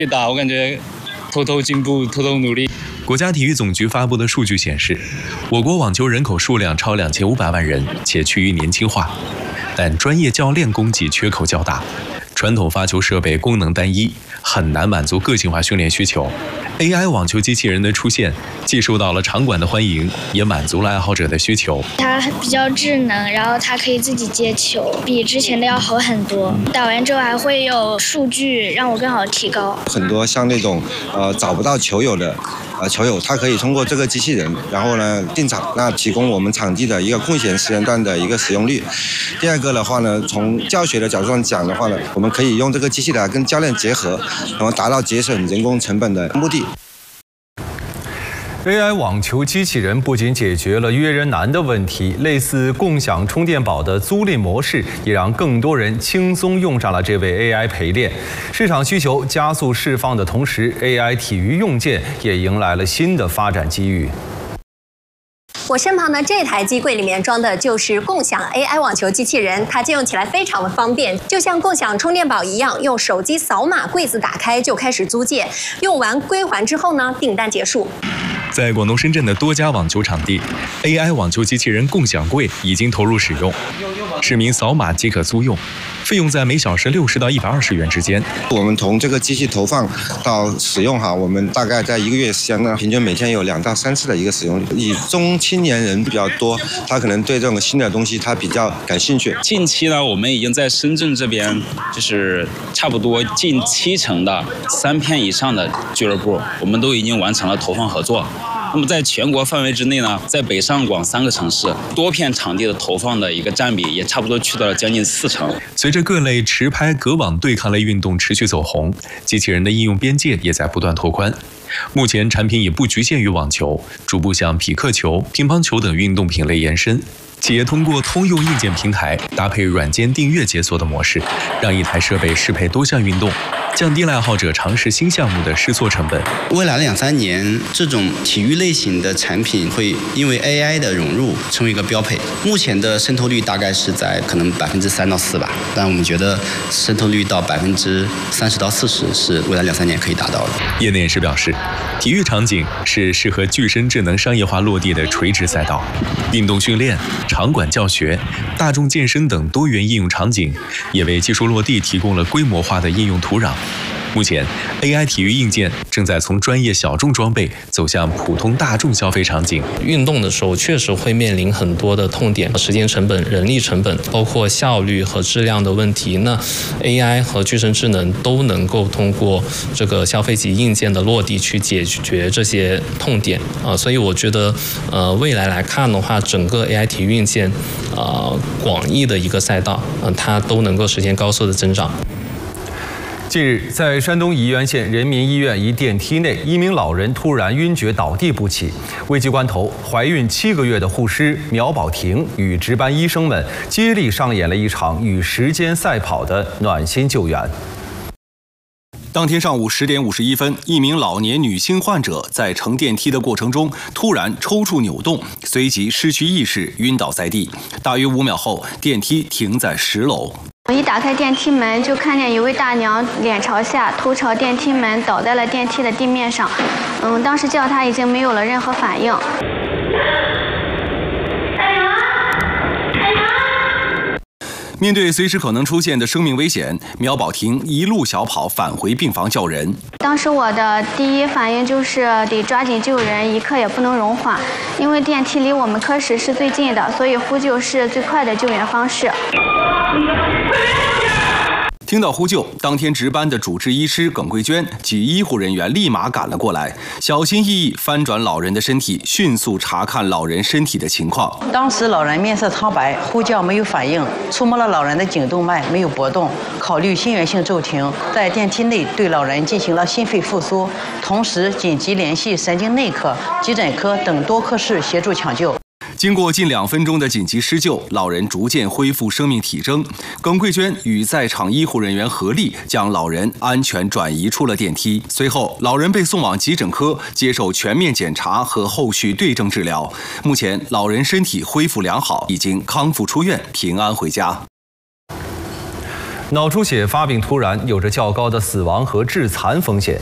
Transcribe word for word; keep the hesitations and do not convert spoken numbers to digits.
最大，我感觉偷偷进步，偷偷努力。 国家体育总局发布的数据显示，我国网球人口数量超两千五百万人，且趋于年轻化，但专业教练供给缺口较大，传统发球设备功能单一，很难满足个性化训练需求。A I 网球机器人的出现，既受到了场馆的欢迎，也满足了爱好者的需求。 它比较智能，然后它可以自己接球，比之前的要好很多。打完之后还会有数据，让我更好提高。 很多像那种呃找不到球友的呃球友，他可以通过这个机器人，然后呢进场，那提供我们场地的一个空闲时间段的一个使用率。第二个的话呢，从教学的角度上讲的话呢，我们可以用这个机器来跟教练结合，然后达到节省人工成本的目的。 A I 网球机器人不仅解决了约人难的问题，类似共享充电宝的租赁模式，也让更多人轻松用上了这位 A I 陪练。市场需求加速释放的同时 ，A I 体育用件也迎来了新的发展机遇。 我身旁的这台机柜里面装的就是共享 A I 网球机器人，它借用起来非常的方便，就像共享充电宝一样，用手机扫码，柜子打开就开始租借，用完归还之后呢，订单结束。 在广东深圳的多家网球场地 ，A I 网球机器人共享柜已经投入使用，市民扫码即可租用，费用在每小时六十到一百二十元之间。 我们从这个机器投放到使用哈，我们大概在一个月时间呢，平均每天有两到三次的一个使用率。以中青年人比较多，他可能对这种新的东西他比较感兴趣。 近期呢，我们已经在深圳这边，就是差不多近七成的三片以上的俱乐部，我们都已经完成了投放合作。那么在全国范围之内呢，在北上广三个城市，多片场地的投放的一个占比也差不多去到了将近四成。 随着各类持拍、隔网对抗类运动持续走红，机器人的应用边界也在不断拓宽。目前产品已不局限于网球，逐步向匹克球、乒乓球等运动品类延伸。企业通过通用硬件平台搭配软件订阅解锁的模式，让一台设备适配多项运动，降低了爱好者尝试新项目的试错成本。 未来两三年，这种体育类型的产品会因为 A I 的融入成为一个标配。目前的渗透率大概是在可能百分之三到四吧，但我们觉得渗透率到百分之三十到四十是未来两三年可以达到的。 业内人士表示，体育场景是适合具身智能商业化落地的垂直赛道，运动训练、场馆教学、大众健身等多元应用场景，也为技术落地提供了规模化的应用土壤。目前 ，A I 体育硬件正在从专业小众装备走向普通大众消费场景。 运动的时候确实会面临很多的痛点，时间成本、人力成本，包括效率和质量的问题。那 A I 和具身智能都能够通过这个消费级硬件的落地去解决这些痛点啊、呃，所以我觉得，呃，未来来看的话，整个 A I 体育硬件，呃，广义的一个赛道，嗯、呃，它都能够实现高速的增长。 近日，在山东沂源县人民医院一电梯内，一名老人突然晕厥倒地不起。危急关头，怀孕七个月的护师苗宝婷与值班医生们接力上演了一场与时间赛跑的暖心救援。当天上午十点五十一分，一名老年女性患者在乘电梯的过程中突然抽搐扭动，随即失去意识，晕倒在地。大约五秒后，电梯停在十楼。 我一打开电梯门，就看见一位大娘脸朝下，头朝电梯门，倒在了电梯的地面上。嗯，当时叫她已经没有了任何反应。 面对随时可能出现的生命危险，苗宝婷一路小跑返回病房叫人。 当时我的第一反应就是得抓紧救人，一刻也不能容缓，因为电梯离我们科室是最近的，所以呼救是最快的救援方式。 听到呼救，当天值班的主治医师耿桂娟及医护人员立马赶了过来，小心翼翼翻转老人的身体，迅速查看老人身体的情况。 当时老人面色苍白，呼叫没有反应，触摸了老人的颈动脉没有搏动，考虑心源性骤停，在电梯内对老人进行了心肺复苏，同时紧急联系神经内科、急诊科等多科室协助抢救。 经过近两分钟的紧急施救，老人逐渐恢复生命体征。耿桂娟与在场医护人员合力将老人安全转移出了电梯。随后，老人被送往急诊科接受全面检查和后续对症治疗。目前，老人身体恢复良好，已经康复出院，平安回家。 脑出血发病突然，有着较高的死亡和致残风险。